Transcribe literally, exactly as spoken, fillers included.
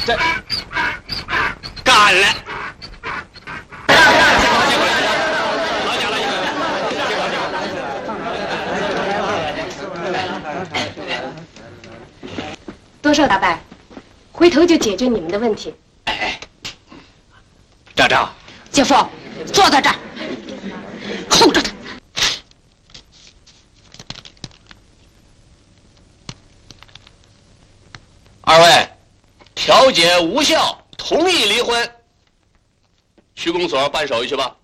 这干了。 多少大伯，回头就解决你们的问题。 哎哎，赵赵， 姐夫，坐在这儿，控制他。 二位，调解无效，同意离婚。区公所办手续去吧。